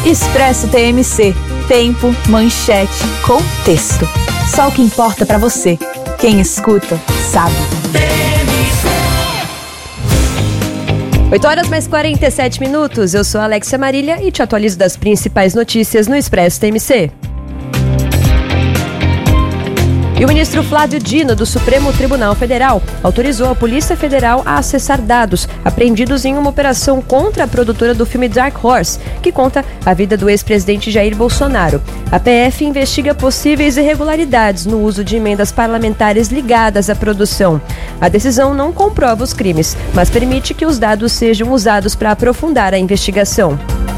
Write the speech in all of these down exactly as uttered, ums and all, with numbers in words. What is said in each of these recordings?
Expresso T M C. Tempo, manchete, contexto. Só o que importa pra você. Quem escuta, sabe. oito horas mais quarenta e sete minutos. Eu sou a Alexia Marília e te atualizo das principais notícias no Expresso T M C. E o ministro Flávio Dino, do Supremo Tribunal Federal, autorizou a Polícia Federal a acessar dados apreendidos em uma operação contra a produtora do filme Dark Horse, que conta a vida do ex-presidente Jair Bolsonaro. A P F investiga possíveis irregularidades no uso de emendas parlamentares ligadas à produção. A decisão não comprova os crimes, mas permite que os dados sejam usados para aprofundar a investigação.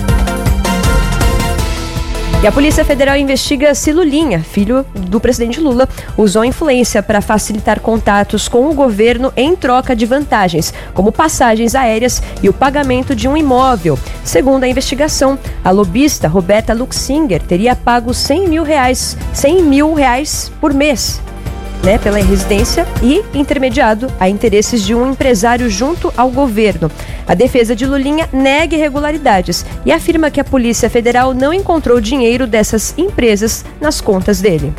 E a Polícia Federal investiga se Lulinha, filho do presidente Lula, usou influência para facilitar contatos com o governo em troca de vantagens, como passagens aéreas e o pagamento de um imóvel. Segundo a investigação, a lobista Roberta Luxinger teria pago cem mil reais, cem mil reais por mês, né, pela residência e intermediado a interesses de um empresário junto ao governo. A defesa de Lulinha nega irregularidades e afirma que a Polícia Federal não encontrou dinheiro dessas empresas nas contas dele.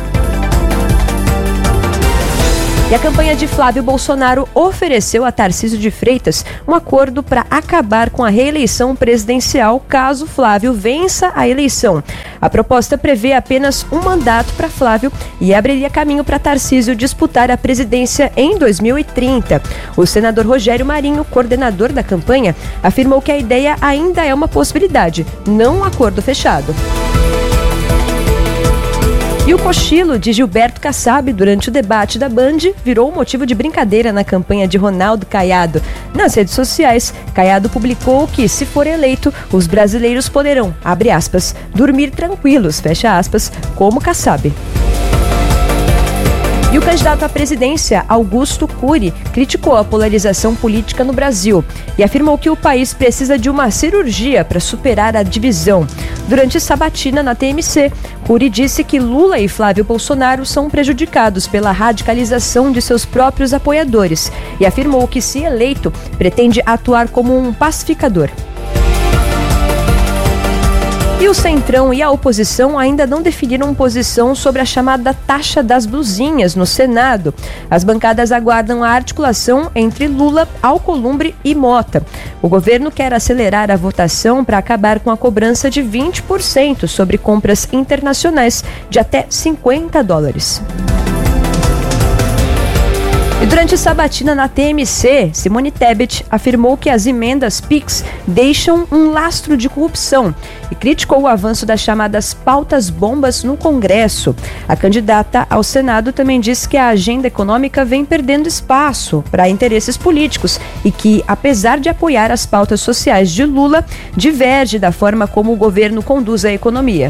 E a campanha de Flávio Bolsonaro ofereceu a Tarcísio de Freitas um acordo para acabar com a reeleição presidencial caso Flávio vença a eleição. A proposta prevê apenas um mandato para Flávio e abriria caminho para Tarcísio disputar a presidência em dois mil e trinta. O senador Rogério Marinho, coordenador da campanha, afirmou que a ideia ainda é uma possibilidade, não um acordo fechado. E o cochilo de Gilberto Kassab durante o debate da Band virou motivo de brincadeira na campanha de Ronaldo Caiado. Nas redes sociais, Caiado publicou que, se for eleito, os brasileiros poderão, abre aspas, dormir tranquilos, fecha aspas, como Kassab. E o candidato à presidência, Augusto Cury, criticou a polarização política no Brasil e afirmou que o país precisa de uma cirurgia para superar a divisão. Durante sabatina na T M C, Cury disse que Lula e Flávio Bolsonaro são prejudicados pela radicalização de seus próprios apoiadores e afirmou que, se eleito, pretende atuar como um pacificador. E o Centrão e a oposição ainda não definiram posição sobre a chamada taxa das blusinhas no Senado. As bancadas aguardam a articulação entre Lula, Alcolumbre e Mota. O governo quer acelerar a votação para acabar com a cobrança de vinte por cento sobre compras internacionais de até cinquenta dólares. E durante sabatina na T M C, Simone Tebet afirmou que as emendas Pix deixam um lastro de corrupção e criticou o avanço das chamadas pautas bombas no Congresso. A candidata ao Senado também disse que a agenda econômica vem perdendo espaço para interesses políticos e que, apesar de apoiar as pautas sociais de Lula, diverge da forma como o governo conduz a economia.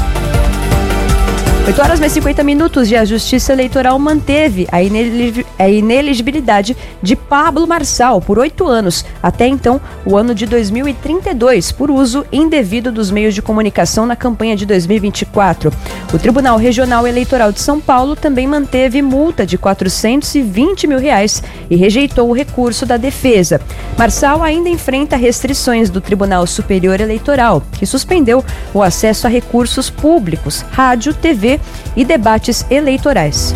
oito horas mais cinquenta minutos e a Justiça Eleitoral manteve a, inelig- a ineligibilidade de Pablo Marçal por oito anos, até então o ano de dois mil e trinta e dois, por uso indevido dos meios de comunicação na campanha de dois mil e vinte e quatro. O Tribunal Regional Eleitoral de São Paulo também manteve multa de quatrocentos e vinte mil reais e rejeitou o recurso da defesa. Marçal ainda enfrenta restrições do Tribunal Superior Eleitoral, que suspendeu o acesso a recursos públicos, rádio, T V e debates eleitorais.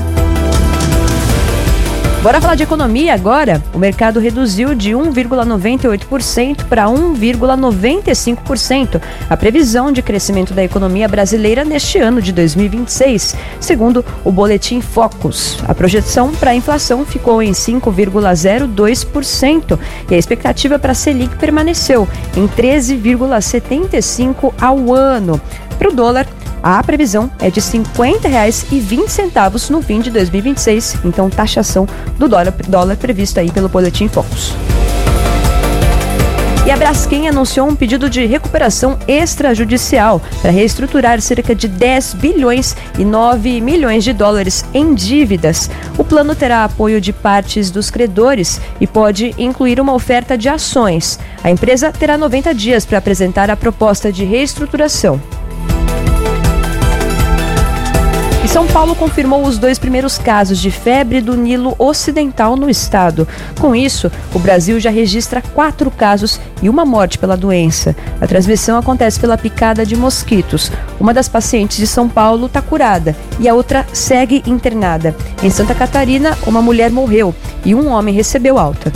Bora falar de economia agora? O mercado reduziu de um vírgula noventa e oito por cento para um vírgula noventa e cinco por cento a previsão de crescimento da economia brasileira neste ano de dois mil e vinte e seis, segundo o Boletim Focus. A projeção para a inflação ficou em cinco vírgula zero dois por cento e a expectativa para a Selic permaneceu em treze vírgula setenta e cinco por cento ao ano. Para o dólar, a previsão é de cinquenta reais e vinte centavos no fim de dois mil e vinte e seis, então taxação do dólar, dólar prevista aí pelo Boletim Focus. E a Braskem anunciou um pedido de recuperação extrajudicial para reestruturar cerca de dez bilhões e nove milhões de dólares em dívidas. O plano terá apoio de partes dos credores e pode incluir uma oferta de ações. A empresa terá noventa dias para apresentar a proposta de reestruturação. E São Paulo confirmou os dois primeiros casos de febre do Nilo Ocidental no estado. Com isso, o Brasil já registra quatro casos e uma morte pela doença. A transmissão acontece pela picada de mosquitos. Uma das pacientes de São Paulo está curada e a outra segue internada. Em Santa Catarina, uma mulher morreu e um homem recebeu alta.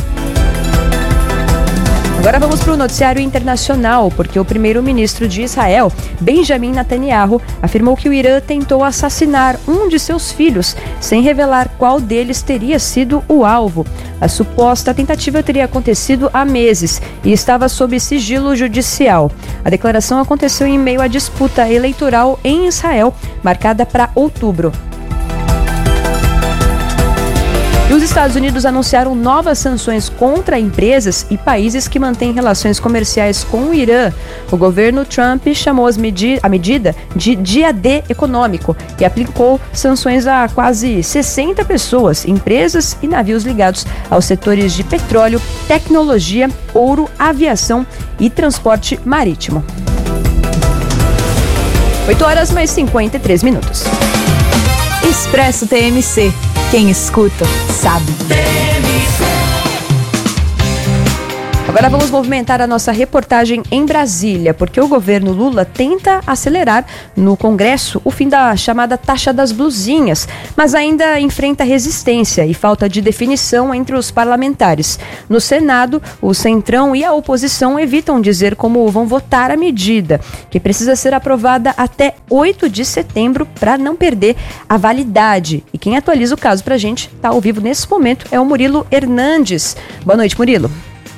Agora vamos para o noticiário internacional, porque o primeiro-ministro de Israel, Benjamin Netanyahu, afirmou que o Irã tentou assassinar um de seus filhos, sem revelar qual deles teria sido o alvo. A suposta tentativa teria acontecido há meses e estava sob sigilo judicial. A declaração aconteceu em meio à disputa eleitoral em Israel, marcada para outubro. E os Estados Unidos anunciaram novas sanções contra empresas e países que mantêm relações comerciais com o Irã. O governo Trump chamou as medi- a medida de dia D econômico e aplicou sanções a quase sessenta pessoas, empresas e navios ligados aos setores de petróleo, tecnologia, ouro, aviação e transporte marítimo. oito horas mais cinquenta e três minutos. Expresso T M C. Quem escuta, sabe. Agora vamos movimentar a nossa reportagem em Brasília, porque o governo Lula tenta acelerar no Congresso o fim da chamada taxa das blusinhas, mas ainda enfrenta resistência e falta de definição entre os parlamentares. No Senado, o Centrão e a oposição evitam dizer como vão votar a medida, que precisa ser aprovada até oito de setembro para não perder a validade. E quem atualiza o caso para a gente, está ao vivo nesse momento, é o Murilo Hernandes. Boa noite, Murilo.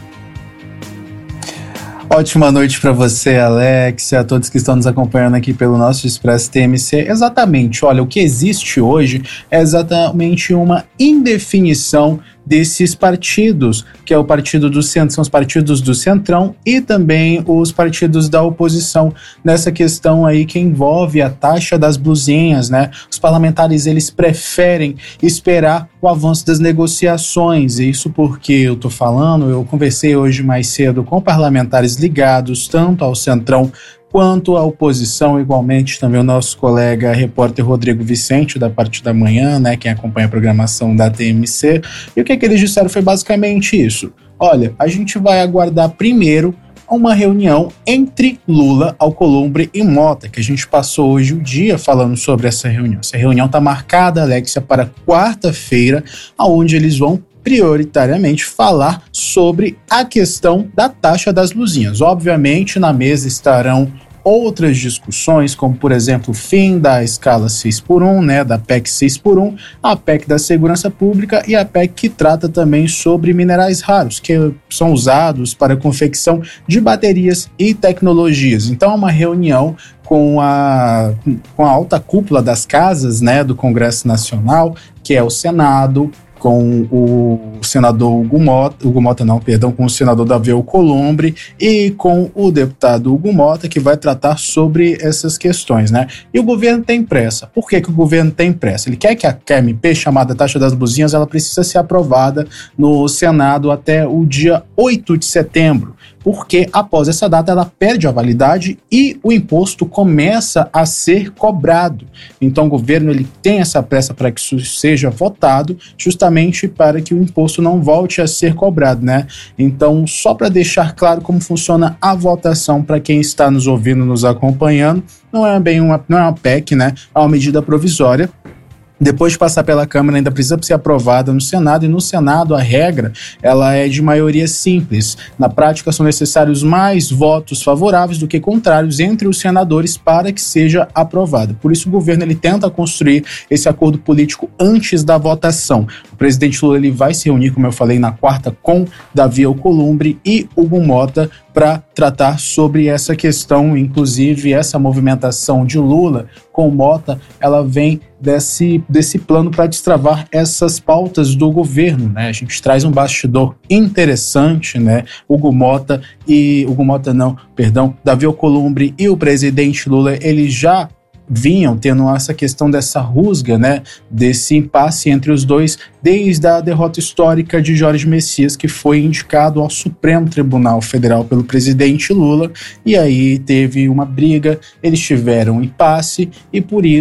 Ótima noite para você, Alex, e a todos que estão nos acompanhando aqui pelo nosso Expresso T M C. Exatamente, olha, o que existe hoje é exatamente uma indefinição desses partidos, que é o partido do centro, são os partidos do Centrão e também os partidos da oposição, nessa questão aí que envolve a taxa das blusinhas, né? Os parlamentares, eles preferem esperar o avanço das negociações, e isso porque eu tô falando, eu conversei hoje mais cedo com parlamentares ligados tanto ao Centrão quanto à oposição, igualmente também o nosso colega repórter Rodrigo Vicente, da parte da manhã, né, quem acompanha a programação da T M C, e o que, é que eles disseram foi basicamente isso. Olha, a gente vai aguardar primeiro uma reunião entre Lula, Alcolumbre e Mota, que a gente passou hoje o dia falando sobre essa reunião. Essa reunião está marcada, Alexia, para quarta-feira, onde eles vão prioritariamente falar sobre a questão da taxa das blusinhas. Obviamente, na mesa estarão outras discussões, como, por exemplo, o fim da escala seis por um, né, da P E C seis por um, a P E C da segurança pública e a P E C que trata também sobre minerais raros, que são usados para a confecção de baterias e tecnologias. Então, é uma reunião com a, com a alta cúpula das casas, né, do Congresso Nacional, que é o Senado, com o senador Hugo Mota, Hugo Mota não, perdão, com o senador Davi Alcolumbre e com o deputado Hugo Mota, que vai tratar sobre essas questões, né? E o governo tem pressa. Por que que o governo tem pressa? Ele quer que a M P, chamada taxa das blusinhas, ela precisa ser aprovada no Senado até o dia oito de setembro, porque após essa data ela perde a validade e o imposto começa a ser cobrado. Então o governo, ele tem essa pressa para que isso seja votado, justamente para que o imposto não volte a ser cobrado, né? Então, só para deixar claro como funciona a votação para quem está nos ouvindo, nos acompanhando, não é bem uma, não é uma P E C, né? É uma medida provisória. Depois de passar pela Câmara, ainda precisa ser aprovada no Senado, e no Senado a regra ela é de maioria simples. Na prática, são necessários mais votos favoráveis do que contrários entre os senadores para que seja aprovada. Por isso, o governo ele tenta construir esse acordo político antes da votação. O presidente Lula ele vai se reunir, como eu falei, na quarta com Davi Alcolumbre e Hugo Mota para tratar sobre essa questão. Inclusive, essa movimentação de Lula com Mota, ela vem desse, desse plano para destravar essas pautas do governo, né? A gente traz um bastidor interessante, né? Hugo Mota e... Hugo Mota não, perdão, Davi Alcolumbre e o presidente Lula, eles já vinham tendo essa questão dessa rusga, né, desse impasse entre os dois, desde a derrota histórica de Jorge Messias, que foi indicado ao Supremo Tribunal Federal pelo presidente Lula, e aí teve uma briga, eles tiveram um impasse, e por isso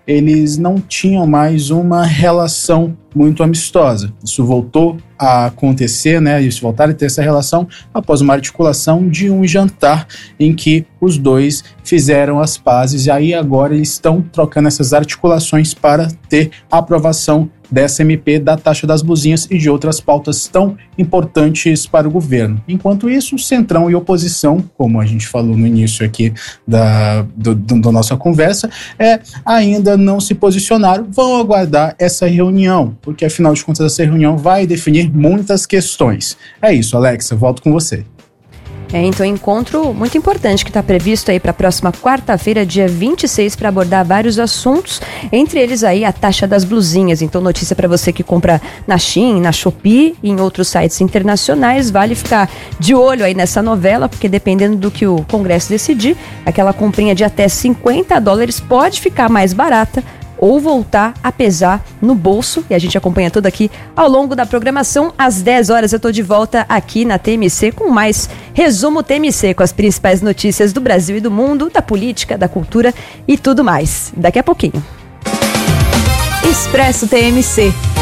eles não tinham mais uma relação muito amistosa. Isso voltou a acontecer, né? Eles voltaram a ter essa relação após uma articulação de um jantar em que os dois fizeram as pazes, e aí agora eles estão trocando essas articulações para ter a aprovação dessa M P, da taxa das blusinhas e de outras pautas tão importantes para o governo. Enquanto isso, Centrão e oposição, como a gente falou no início aqui da, do, do, da nossa conversa, é, ainda não se posicionaram, vão aguardar essa reunião, porque afinal de contas essa reunião vai definir muitas questões. É isso, Alexa, volto com você. É, então, um encontro muito importante que está previsto aí para a próxima quarta-feira, dia vinte e seis, para abordar vários assuntos, entre eles aí a taxa das blusinhas. Então, notícia para você que compra na Shein, na Shopee e em outros sites internacionais, vale ficar de olho aí nessa novela, porque dependendo do que o Congresso decidir, aquela comprinha de até cinquenta dólares pode ficar mais barata ou voltar a pesar no bolso, e a gente acompanha tudo aqui ao longo da programação. Às dez horas eu tô de volta aqui na T M C com mais resumo T M C, com as principais notícias do Brasil e do mundo, da política, da cultura e tudo mais. Daqui a pouquinho. Expresso T M C,